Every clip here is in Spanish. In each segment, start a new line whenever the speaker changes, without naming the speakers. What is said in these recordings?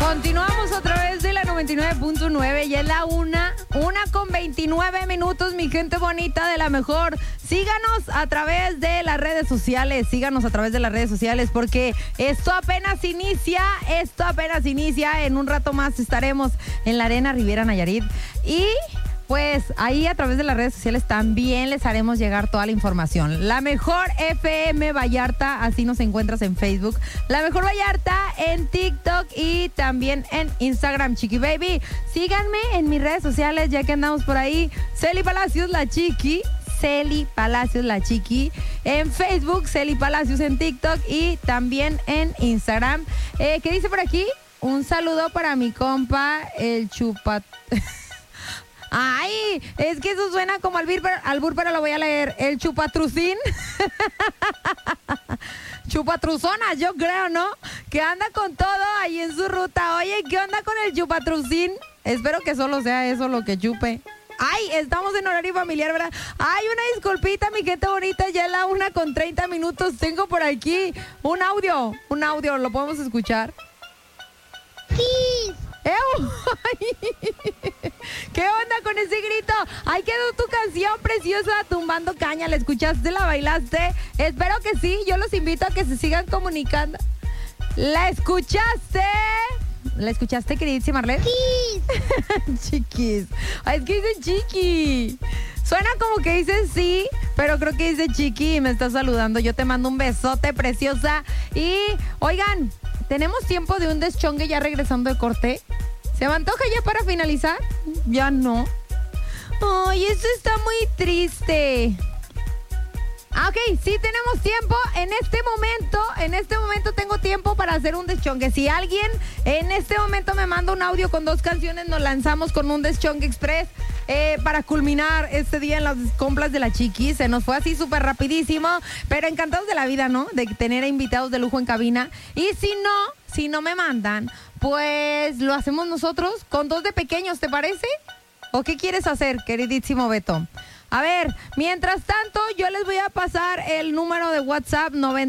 Continuamos otra vez de la 99.9, ya es la una con 29 minutos, mi gente bonita de la mejor. Síganos a través de las redes sociales, porque esto apenas inicia, en un rato más estaremos en la Arena Riviera Nayarit y pues ahí a través de las redes sociales también les haremos llegar toda la información. La Mejor FM Vallarta, así nos encuentras en Facebook. La Mejor Vallarta en TikTok y también en Instagram, Chiqui Baby. Síganme en mis redes sociales ya que andamos por ahí. Celi Palacios La Chiqui. En Facebook, Celi Palacios en TikTok y también en Instagram. ¿Qué dice por aquí? Un saludo para mi compa, el chupat... Ay, es que eso suena como albur, pero lo voy a leer. El chupatrucín. Chupatruzonas, yo creo, ¿no? Que anda con todo ahí en su ruta. Oye, ¿qué onda con el chupatrucín? Espero que solo sea eso lo que chupe. Ay, estamos en horario familiar, ¿verdad? Ay, una disculpita, mi gente bonita, ya es la 1:30. Tengo por aquí un audio, ¿lo podemos escuchar?
Sí.
¡Ew! ¿Qué onda con ese grito? Ahí quedó tu canción preciosa, Tumbando Caña. ¿La escuchaste? ¿La bailaste? Espero que sí. Yo los invito a que se sigan comunicando. ¿La escuchaste? ¿La escuchaste, queridísima Marlet?
Sí.
Chiquis. Ay, es que dice chiqui. Suena como que dice sí, pero creo que dice chiqui y me está saludando. Yo te mando un besote, preciosa. Y, oigan, ¿tenemos tiempo de un deschongue ya regresando de corte? ¿Se me antoja ya para finalizar? Ya no. Ay, eso está muy triste. Ah, ok, sí tenemos tiempo. En este momento tengo tiempo para hacer un deschongue. Si alguien en este momento me manda un audio con 2 canciones, nos lanzamos con un deschongue express para culminar este día en las compras de la Chiqui. Se nos fue así súper rapidísimo, pero encantados de la vida, ¿no? De tener invitados de lujo en cabina. Y si no me mandan, pues lo hacemos nosotros con 2 de pequeños, ¿te parece? ¿O qué quieres hacer, queridísimo Beto? A ver, mientras tanto, yo les voy a pasar el número de WhatsApp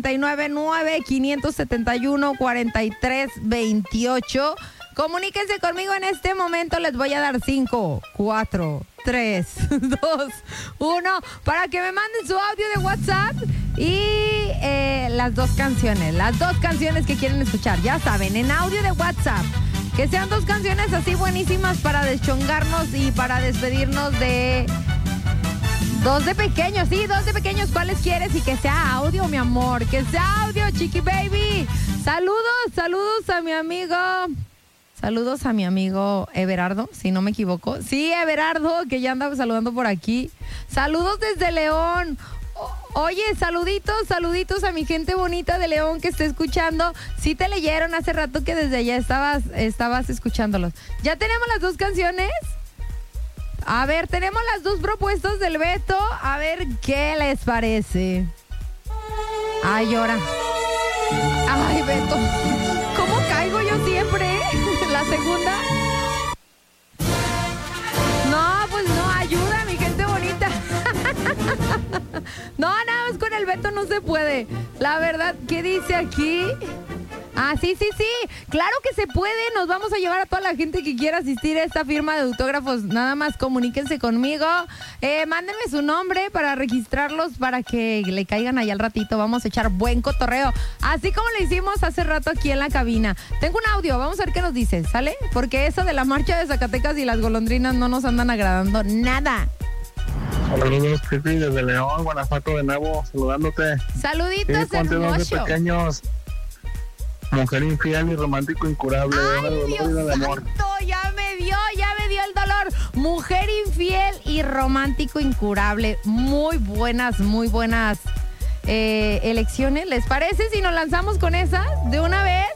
999-571-4328. Comuníquense conmigo en este momento. Les voy a dar 5, 4, 3, 2, 1 para que me manden su audio de WhatsApp y las 2 canciones que quieren escuchar. Ya saben, en audio de WhatsApp. Que sean 2 canciones así buenísimas para deschongarnos y para despedirnos de... 2 de pequeños, sí, 2 de pequeños. ¿Cuáles quieres? Y que sea audio, mi amor. Que sea audio, Chiqui Baby. Saludos a mi amigo. Saludos a mi amigo Everardo, si no me equivoco. Sí, Everardo, que ya anda saludando por aquí. Saludos desde León. Oye, saluditos a mi gente bonita de León que está escuchando. Sí te leyeron hace rato que desde allá estabas escuchándolos. ¿Ya tenemos las 2 canciones? A ver, tenemos las 2 propuestas del Beto. A ver qué les parece. Ay, llora. Ay, Beto. ¿Cómo caigo yo siempre? La segunda. No, pues no, ayuda, mi gente bonita. No, nada más con el Beto no se puede. La verdad, ¿qué dice aquí? Ah, sí. Claro que se puede. Nos vamos a llevar a toda la gente que quiera asistir a esta firma de autógrafos. Nada más comuníquense conmigo. Mándenme su nombre para registrarlos para que le caigan allá al ratito. Vamos a echar buen cotorreo. Así como lo hicimos hace rato aquí en la cabina. Tengo un audio. Vamos a ver qué nos dice, ¿sale? Porque eso de la marcha de Zacatecas y las golondrinas no nos andan agradando nada.
Saludos, Pipi, desde León, Guanajuato de nuevo, saludándote.
Saluditos,
hermoso. De pequeños. Mujer infiel y romántico incurable.
Ay, Dios santo, ya me dio el dolor. Mujer infiel y romántico incurable. Muy buenas elecciones. ¿Les parece si nos lanzamos con esas de una vez?